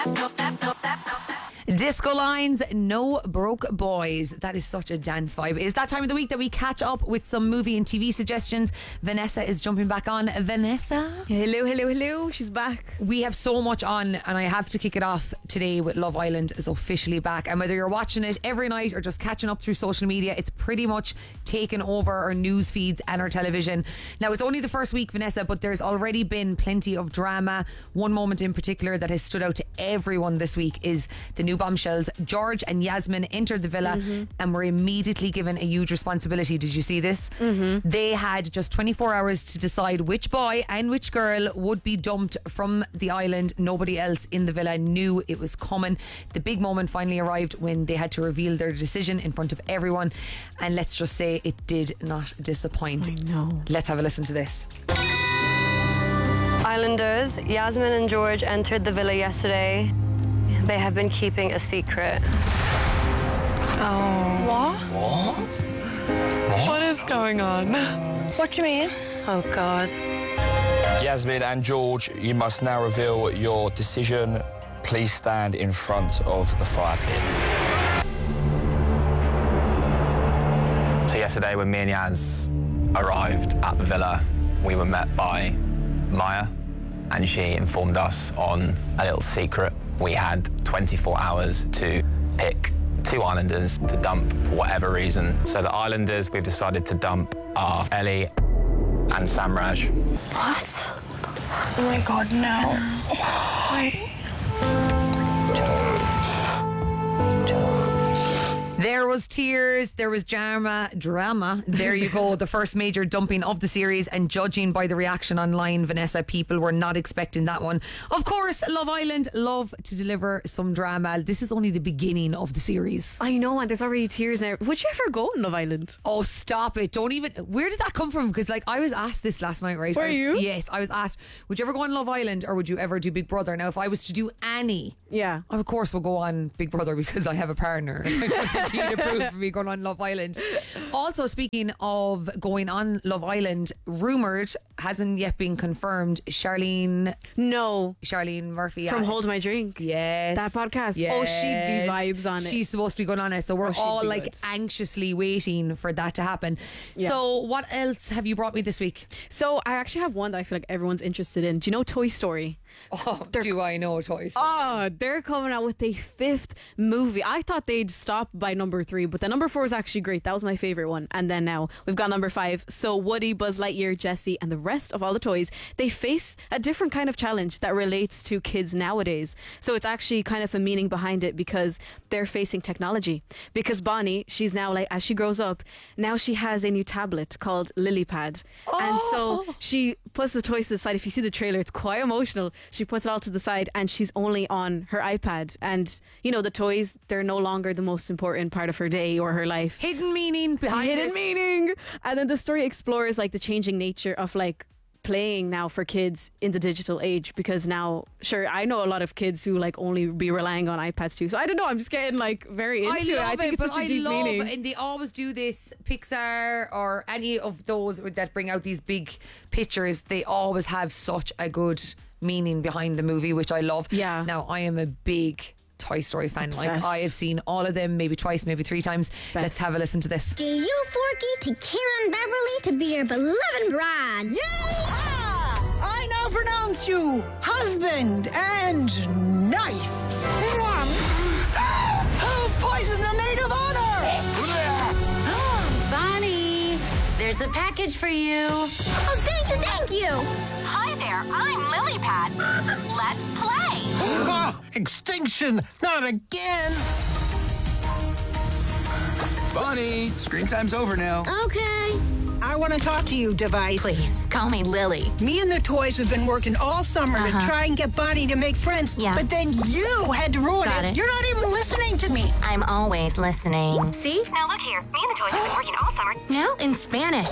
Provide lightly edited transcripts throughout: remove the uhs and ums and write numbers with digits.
Disco Lines, No Broke Boys. That is such a dance vibe. It's that time of the week that we catch up with some movie and TV suggestions. Vanessa is jumping back on. Vanessa? Hello. She's back. We have so much on, and I have to kick it off today with Love Island is officially back. And whether you're watching it every night or just catching up through social media, it's pretty much taken over our news feeds and our television. Now, it's only the first week, Vanessa, but there's already been plenty of drama. One moment in particular that has stood out to everyone this week is the new bombshells. George and Yasmin entered the villa and were immediately given a huge responsibility. Did you see this? They had just 24 hours to decide which boy and which girl would be dumped from the island. Nobody else in the villa knew it was coming. The big moment finally arrived when they had to reveal their decision in front of everyone, and let's just say it did not disappoint. I know. Let's have a listen to this. Islanders, Yasmin and George entered the villa yesterday. They have been keeping a secret. Oh. What? What is going on? What do you mean? Oh, God. Yasmin and George, you must now reveal your decision. Please stand in front of the fire pit. So yesterday when me and Yaz arrived at the villa, we were met by Maya, and she informed us on a little secret. We had 24 hours to pick 2 islanders to dump for whatever reason. So the islanders we've decided to dump are Ellie and Samraj. What? Oh my God, no. Why? There was tears, there was drama. There you go, the first major dumping of the series, and judging by the reaction online, Vanessa, people were not expecting that one. Of course, Love Island love to deliver some drama. This is only the beginning of the series. I know, and there's already tears now. Would you ever go on Love Island? Oh, stop it. Don't even... Where did that come from? Because, like, I was asked this last night, right? Were you? Yes, I was asked, would you ever go on Love Island or would you ever do Big Brother? Now, if I was to do any... Yeah. I, of course, will go on Big Brother because I have a partner. That's key to prove for me going on Love Island. Also, speaking of going on Love Island, rumoured, hasn't yet been confirmed, Charlene Murphy. From Hold My Drink. Yes. That podcast. Yes. Oh, she'd be vibes on it. She's supposed to be going on it. So we're all like good. anxiously waiting for that to happen. Yeah. So what else have you brought me this week? So I actually have one that I feel like everyone's interested in. Do you know Toy Story? Oh, do I know Toy Story? Oh, they're coming out with a 5th movie. I thought they'd stop by number 3, but the number 4 is actually great. That was my favourite one. And then now we've got number 5. So Woody, Buzz Lightyear, Jessie, and the rest of all the toys, they face a different kind of challenge that relates to kids nowadays. So it's actually kind of a meaning behind it because they're facing technology. Because Bonnie, she's now like, as she grows up, now she has a new tablet called LilyPad. Oh. And so she puts the toys to the side. If you see the trailer, it's quite emotional. She puts it all to the side and she's only on her iPad. And, you know, the toys, they're no longer the most important part of her day or her life. Hidden meaning behind Hidden it. meaning. And then the story explores like the changing nature of like playing now for kids in the digital age, because now, sure, I know a lot of kids who like only be relying on iPads too. So I don't know, I'm just getting like very into it. I think it's such a deep meaning. And they always do this. Pixar or any of those that bring out these big pictures, they always have such a good meaning behind the movie, which I love. Yeah. Now I am a big Toy Story fan. Obsessed. Like, I have seen all of them, maybe twice, maybe 3 times. Best. Let's have a listen to this. Do you, Forky, to Kieran Beverly to be your beloved bride? I now pronounce you husband and knife. Poison the maid of honor! Bonnie, there's a package for you. Oh, thank you. Hi there, I'm LilyPad. Let's play. Extinction! Not again! Bonnie, screen time's over now. Okay. I want to talk to you, device. Please, call me Lily. Me and the toys have been working all summer to try and get Bonnie to make friends. Yeah. But then you had to ruin Got it. You're not even listening to me. I'm always listening. See? Now look here. Me and the toys have been working all summer. Now in Spanish.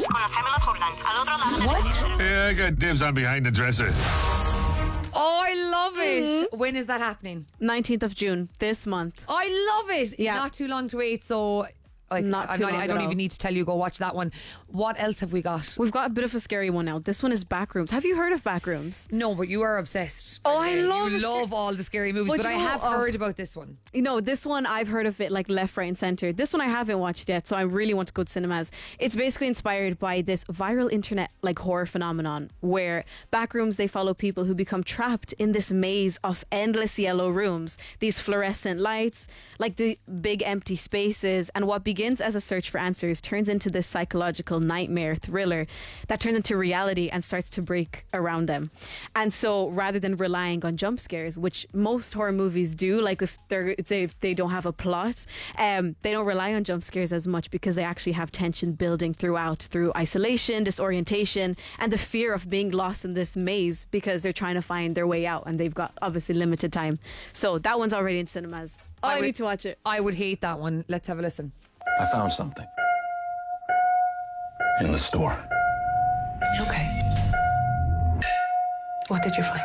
What? Yeah, I got dibs on behind the dresser. Oh, I love it. When is that happening? 19th of June, this month. I love it. Yeah. Not too long to wait. So Like, Not too long I at don't all. even need to tell you, go watch that one. What else have we got? We've got a bit of a scary one now. This one is Backrooms. Have you heard of Backrooms? No, but you are obsessed. Oh, I love You love all the scary movies, but I have heard about this one. You know, this one I've heard of it like left, right, and centre. This one I haven't watched yet, so I really want to go to cinemas. It's basically inspired by this viral internet like horror phenomenon where Backrooms, they follow people who become trapped in this maze of endless yellow rooms, these fluorescent lights, like the big empty spaces, and what begins as a search for answers turns into this psychological nightmare thriller that turns into reality and starts to break around them. And so rather than relying on jump scares, which most horror movies do, like if they don't have a plot, they don't rely on jump scares as much because they actually have tension building throughout through isolation, disorientation, and the fear of being lost in this maze because they're trying to find their way out and they've got obviously limited time. So that one's already in cinemas. I need to watch it. I would hate that one. Let's have a listen. I found something in the store. Okay. What did you find?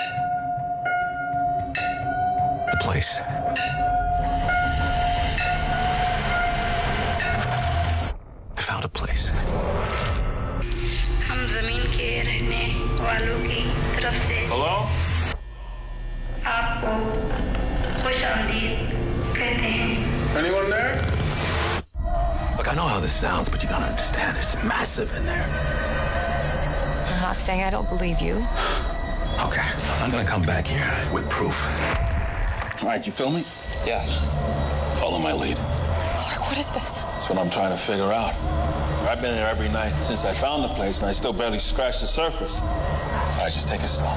The place. I found a place. Hello? Anyone there? Look, I know how this sounds, but you gotta understand, it's massive in there. I'm not saying I don't believe you. Okay, I'm gonna come back here with proof. All right, you feel me? Yes. Follow my lead. Clark, what is this? That's what I'm trying to figure out. I've been there every night since I found the place, and I still barely scratched the surface. All right, just take it slow.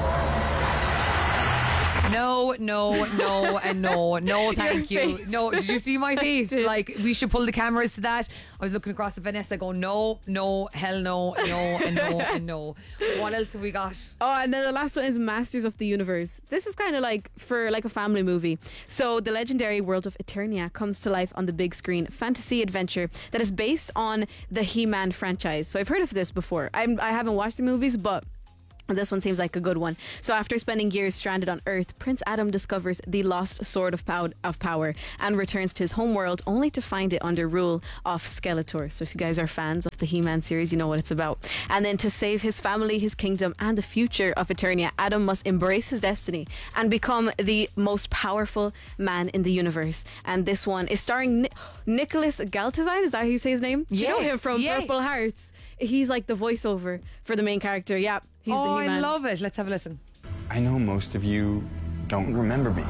No, and no, thank you. No, did you see my face? Like, we should pull the cameras to that. I was looking across at Vanessa going, no, hell no, and no. What else have we got? Oh, and then the last one is Masters of the Universe. This is kind of like for like a family movie. So the legendary world of Eternia comes to life on the big screen fantasy adventure that is based on the He-Man franchise. So I've heard of this before. I haven't watched the movies, but this one seems like a good one. So after spending years stranded on Earth, Prince Adam discovers the lost Sword of Power and returns to his homeworld only to find it under rule of Skeletor. So if you guys are fans of the He-Man series, you know what it's about. And then to save his family, his kingdom, and the future of Eternia, Adam must embrace his destiny and become the most powerful man in the universe. And this one is starring Nicholas Galtazine. Is that how you say his name? Yes, you know him from yes. Purple Hearts. He's like the voiceover for the main character. Yeah, he's the He-Man. I love it. Let's have a listen. I know most of you don't remember me,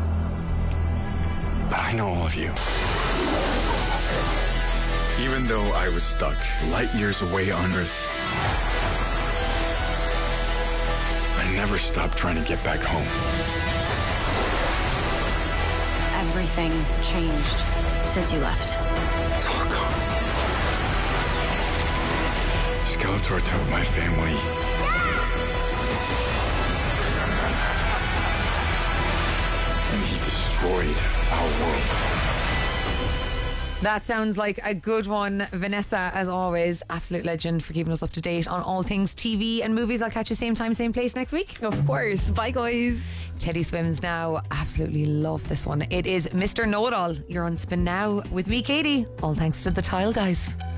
but I know all of you. Even though I was stuck light years away on Earth, I never stopped trying to get back home. Everything changed since you left. It's all gone. Skeletor took my family. And he destroyed our world. That sounds like a good one. Vanessa, as always, absolute legend for keeping us up to date on all things TV and movies. I'll catch you same time, same place next week. Of course. Bye, guys. Teddy Swims now. Absolutely love this one. It is Mr. Know-It-All. You're on Spin Now with me, Katie. All thanks to the Tile Guys.